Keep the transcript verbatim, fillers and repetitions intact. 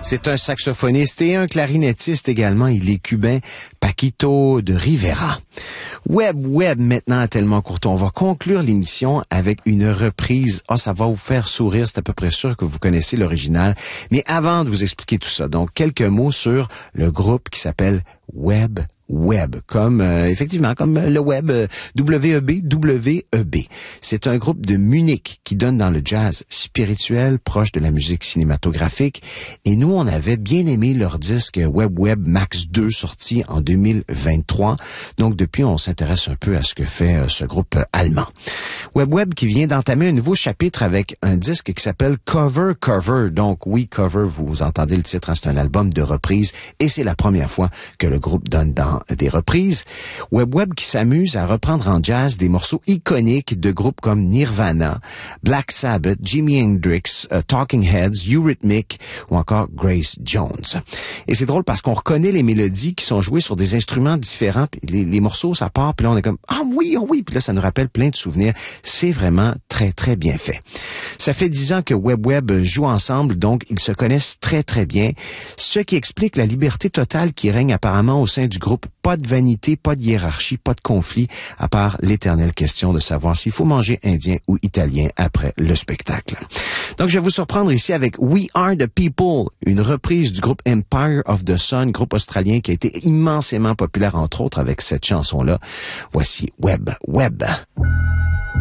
C'est un saxophoniste et un clarinettiste également. Il est cubain, Paquito de Rivera. Web, web, maintenant, tellement court. On va conclure l'émission avec une reprise. Ah, oh, ça va vous faire sourire. C'est à peu près sûr que vous connaissez l'original. Mais avant de vous expliquer tout ça, donc, quelques mots sur le groupe qui s'appelle Web Web, comme euh, effectivement comme le web euh, W E B W E B. C'est un groupe de Munich qui donne dans le jazz spirituel proche de la musique cinématographique et nous on avait bien aimé leur disque Web Web Max deux sorti en deux mille vingt-trois. Donc depuis on s'intéresse un peu à ce que fait euh, ce groupe euh, allemand. Web Web qui vient d'entamer un nouveau chapitre avec un disque qui s'appelle Cover Cover. Donc oui, Cover, vous entendez le titre, hein, c'est un album de reprise et c'est la première fois que le groupe donne dans des reprises. Web Web qui s'amuse à reprendre en jazz des morceaux iconiques de groupes comme Nirvana, Black Sabbath, Jimi Hendrix, uh, Talking Heads, Eurythmics ou encore Grace Jones. Et c'est drôle parce qu'on reconnaît les mélodies qui sont jouées sur des instruments différents. Les, les morceaux, ça part, puis là on est comme « Ah oui, oh oui! » Puis là, ça nous rappelle plein de souvenirs. C'est vraiment très, très bien fait. Ça fait dix ans que Web Web jouent ensemble, donc ils se connaissent très, très bien. Ce qui explique la liberté totale qui règne apparemment au sein du groupe. Pas de vanité, pas de hiérarchie, pas de conflit, à part l'éternelle question de savoir s'il faut manger indien ou italien après le spectacle. Donc, je vais vous surprendre ici avec We Are the People, une reprise du groupe Empire of the Sun, groupe australien qui a été immensément populaire, entre autres, avec cette chanson-là. Voici Web Web.